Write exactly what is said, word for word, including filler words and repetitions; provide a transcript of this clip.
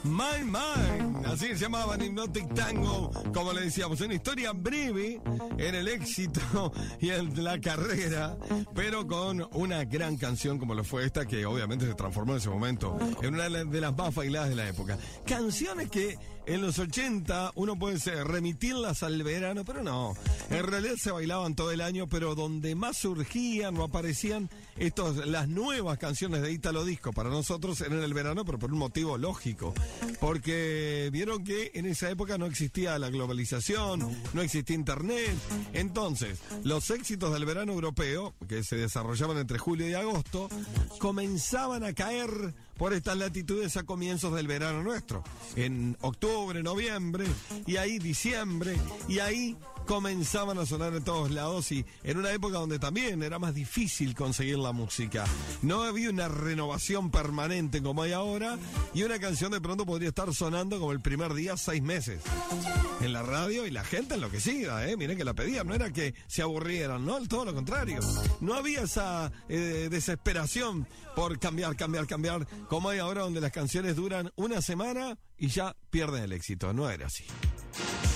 My Mind, así se llamaban, Hypnotic Tango, como le decíamos, una historia breve en el éxito y en la carrera, pero con una gran canción como lo fue esta, que obviamente se transformó en ese momento en una de las más bailadas de la época. Canciones que en los ochenta uno puede remitirlas al verano, pero no, en realidad se bailaban todo el año, pero donde más surgían o aparecían estos, las nuevas canciones de Italo Disco para nosotros eran en el verano, pero por un motivo lógico. Porque vieron que en esa época no existía la globalización, no existía internet. Entonces, los éxitos del verano europeo, que se desarrollaban entre julio y agosto, comenzaban a caer por estas latitudes a comienzos del verano nuestro. En octubre, noviembre, y ahí diciembre, y ahí comenzaban a sonar en todos lados, y en una época donde también era más difícil conseguir la música. No había una renovación permanente como hay ahora, y una canción de pronto podría estar sonando como el primer día seis meses en la radio, y la gente enloquecida, ¿eh? Miren que la pedían, no era que se aburrieran, no, todo lo contrario. No había esa eh, desesperación por cambiar, cambiar, cambiar, como hay ahora, donde las canciones duran una semana y ya pierden el éxito. No era así.